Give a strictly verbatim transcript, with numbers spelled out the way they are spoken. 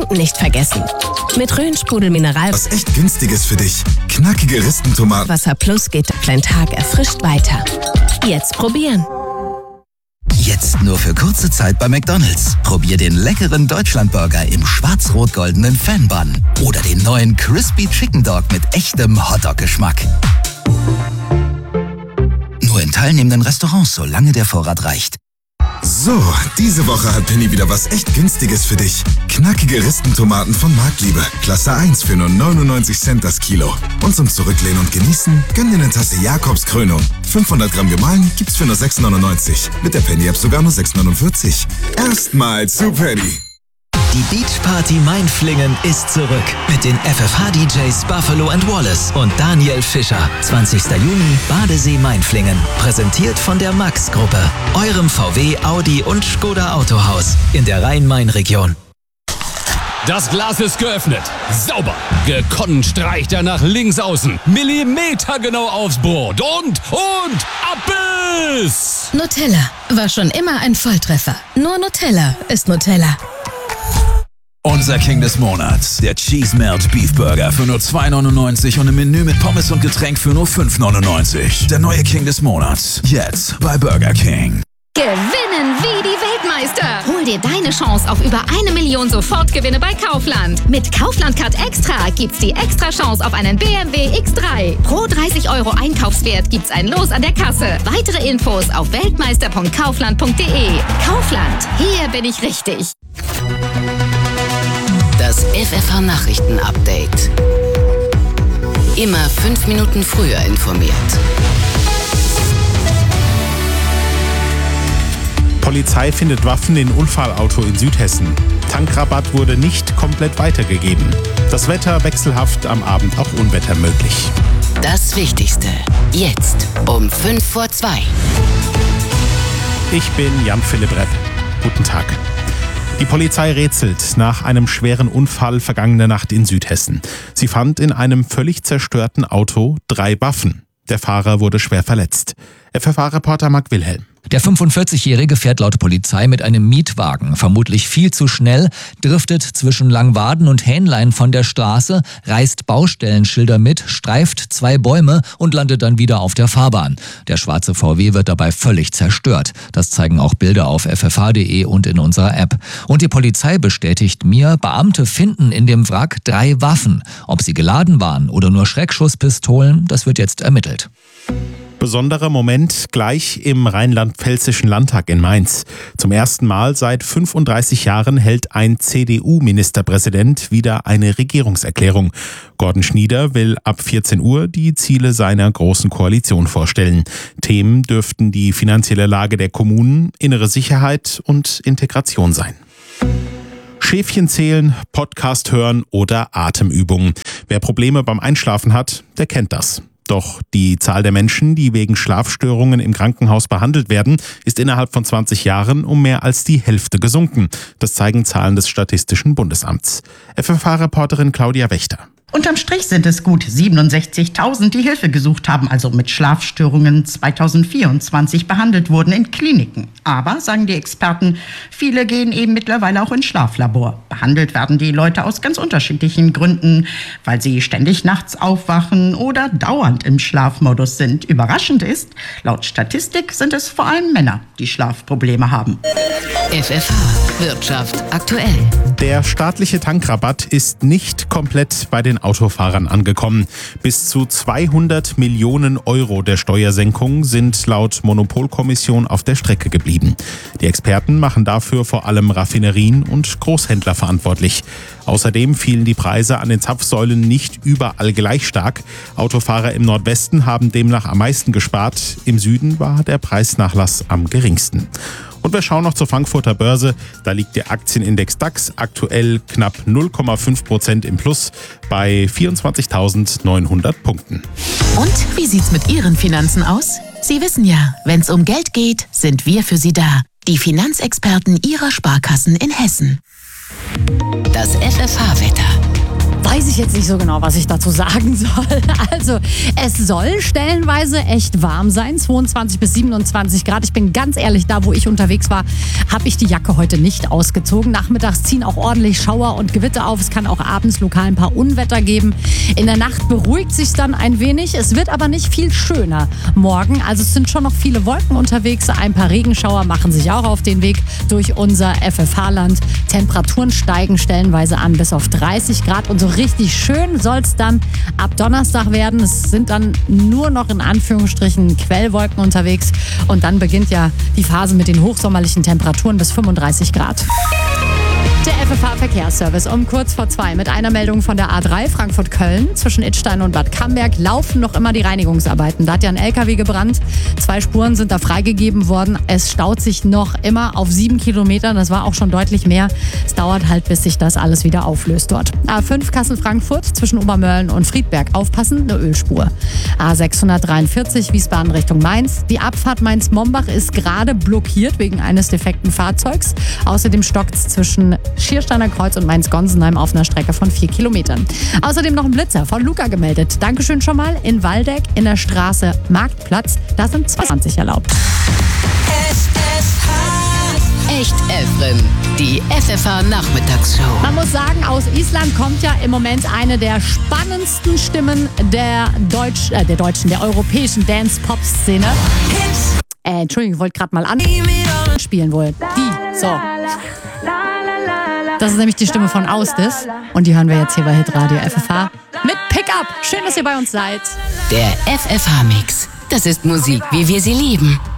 Trinken nicht vergessen. Mit Rhön-Sprudel Mineral. Was echt Günstiges für dich. Knackige Ristentomaten. Wasser Plus geht dein Tag erfrischt weiter. Jetzt probieren. Jetzt nur für kurze Zeit bei McDonald's. Probier den leckeren Deutschlandburger im schwarz-rot-goldenen Fanbun. Oder den neuen Crispy Chicken Dog mit echtem Hotdog-Geschmack. Nur in teilnehmenden Restaurants, solange der Vorrat reicht. So, diese Woche hat Penny wieder was echt Günstiges für dich. Knackige Ristentomaten von Marktliebe. Klasse eins für nur neunundneunzig Cent das Kilo. Und zum Zurücklehnen und Genießen, gönn dir eine Tasse Jakobs Krönung. fünfhundert Gramm gemahlen gibt's für nur sechs neunundneunzig. Mit der Penny-App sogar nur sechs neunundvierzig. Erstmal zu Penny. Die Beachparty Mainflingen ist zurück mit den F F H-D Js Buffalo and Wallace und Daniel Fischer. zwanzigster Juni, Badesee Mainflingen. Präsentiert von der Max-Gruppe, eurem V W, Audi und Skoda Autohaus in der Rhein-Main-Region. Das Glas ist geöffnet. Sauber. Gekonnt streicht er nach links außen. Millimetergenau aufs Brot. Und, und, Abbiss! Nutella war schon immer ein Volltreffer. Nur Nutella ist Nutella. Unser King des Monats, der Cheese Melt Beef Burger für nur zwei neunundneunzig und im Menü mit Pommes und Getränk für nur fünf neunundneunzig. Der neue King des Monats, jetzt bei Burger King. Gewinnen wie die Weltmeister! Hol dir deine Chance auf über eine Million Sofortgewinne bei Kaufland. Mit Kaufland Card Extra gibt's die extra Chance auf einen B M W X drei. Pro dreißig Euro Einkaufswert gibt's ein Los an der Kasse. Weitere Infos auf weltmeister punkt kaufland punkt de. Kaufland, hier bin ich richtig. Das F F H-Nachrichten-Update. Immer fünf Minuten früher informiert. Polizei findet Waffen in Unfallauto in Südhessen. Tankrabatt wurde nicht komplett weitergegeben. Das Wetter wechselhaft, am Abend auch Unwetter möglich. Das Wichtigste. Jetzt um fünf vor zwei. Ich bin Jan-Philipp Repp. Guten Tag. Die Polizei rätselt nach einem schweren Unfall vergangene Nacht in Südhessen. Sie fand in einem völlig zerstörten Auto drei Waffen. Der Fahrer wurde schwer verletzt. F F H-Reporter Marc Wilhelm. Der fünfundvierzigjährige fährt laut Polizei mit einem Mietwagen, vermutlich viel zu schnell, driftet zwischen Langwaden und Hähnlein von der Straße, reißt Baustellenschilder mit, streift zwei Bäume und landet dann wieder auf der Fahrbahn. Der schwarze V W wird dabei völlig zerstört. Das zeigen auch Bilder auf f f h punkt de und in unserer App. Und die Polizei bestätigt mir, Beamte finden in dem Wrack drei Waffen. Ob sie geladen waren oder nur Schreckschusspistolen, das wird jetzt ermittelt. Besonderer Moment gleich im Rheinland-Pfälzischen Landtag in Mainz. Zum ersten Mal seit fünfunddreißig Jahren hält ein C D U-Ministerpräsident wieder eine Regierungserklärung. Gordon Schnieder will ab vierzehn Uhr die Ziele seiner großen Koalition vorstellen. Themen dürften die finanzielle Lage der Kommunen, innere Sicherheit und Integration sein. Schäfchen zählen, Podcast hören oder Atemübungen. Wer Probleme beim Einschlafen hat, der kennt das. Doch die Zahl der Menschen, die wegen Schlafstörungen im Krankenhaus behandelt werden, ist innerhalb von zwanzig Jahren um mehr als die Hälfte gesunken. Das zeigen Zahlen des Statistischen Bundesamts. F F H-Reporterin Claudia Wächter. Unterm Strich sind es gut siebenundsechzigtausend, die Hilfe gesucht haben, also mit Schlafstörungen zweitausendvierundzwanzig behandelt wurden in Kliniken. Aber, sagen die Experten, viele gehen eben mittlerweile auch ins Schlaflabor. Behandelt werden die Leute aus ganz unterschiedlichen Gründen, weil sie ständig nachts aufwachen oder dauernd im Schlafmodus sind. Überraschend ist, laut Statistik sind es vor allem Männer, die Schlafprobleme haben. F F H Wirtschaft aktuell. Der staatliche Tankrabatt ist nicht komplett bei den Autofahrern angekommen. Bis zu zweihundert Millionen Euro der Steuersenkung sind laut Monopolkommission auf der Strecke geblieben. Die Experten machen dafür vor allem Raffinerien und Großhändler verantwortlich. Außerdem fielen die Preise an den Zapfsäulen nicht überall gleich stark. Autofahrer im Nordwesten haben demnach am meisten gespart. Im Süden war der Preisnachlass am geringsten. Und wir schauen noch zur Frankfurter Börse. Da liegt der Aktienindex DAX aktuell knapp null Komma fünf Prozent im Plus bei vierundzwanzigtausendneunhundert Punkten. Und wie sieht's mit Ihren Finanzen aus? Sie wissen ja, wenn's um Geld geht, sind wir für Sie da. Die Finanzexperten Ihrer Sparkassen in Hessen. Das F F H-Wetter. weiß ich jetzt nicht so genau, was ich dazu sagen soll. Also, es soll stellenweise echt warm sein, zweiundzwanzig bis siebenundzwanzig Grad. Ich bin ganz ehrlich, da wo ich unterwegs war, habe ich die Jacke heute nicht ausgezogen. Nachmittags ziehen auch ordentlich Schauer und Gewitter auf. Es kann auch abends lokal ein paar Unwetter geben. In der Nacht beruhigt sich dann ein wenig. Es wird aber nicht viel schöner morgen. Also es sind schon noch viele Wolken unterwegs. Ein paar Regenschauer machen sich auch auf den Weg durch unser F F H-Land. Temperaturen steigen stellenweise an bis auf dreißig Grad. Und so richtig schön soll es dann ab Donnerstag werden. Es sind dann nur noch in Anführungsstrichen Quellwolken unterwegs. Und dann beginnt ja die Phase mit den hochsommerlichen Temperaturen bis fünfunddreißig Grad. Der F F H-Verkehrsservice um kurz vor zwei mit einer Meldung von der A drei Frankfurt-Köln. Zwischen Idstein und Bad Camberg laufen noch immer die Reinigungsarbeiten. Da hat ja ein L K W gebrannt. Zwei Spuren sind da freigegeben worden. Es staut sich noch immer auf sieben Kilometern. Das war auch schon deutlich mehr. Es dauert halt, bis sich das alles wieder auflöst dort. A fünf Kassel-Frankfurt zwischen Obermölln und Friedberg. Aufpassen, eine Ölspur. A sechshundertdreiundvierzig Wiesbaden Richtung Mainz. Die Abfahrt Mainz-Mombach ist gerade blockiert wegen eines defekten Fahrzeugs. Außerdem stockt es zwischen Schiersteiner Kreuz und Mainz-Gonsenheim auf einer Strecke von vier Kilometern. Außerdem noch ein Blitzer von Luca gemeldet. Dankeschön schon mal. In Waldeck in der Straße Marktplatz. Da sind zwanzig erlaubt. Echt Efren, die F F H-Nachmittagsshow. Man muss sagen, aus Island kommt ja im Moment eine der spannendsten Stimmen der, Deutsch, äh, der deutschen, der europäischen Dance-Pop-Szene. Äh, Entschuldigung, ich wollte gerade mal anspielen wohl. Die, so. Das ist nämlich die Stimme von Austis. Und die hören wir jetzt hier bei Hitradio F F H mit Pickup. Schön, dass ihr bei uns seid. Der F F H-Mix. Das ist Musik, wie wir sie lieben.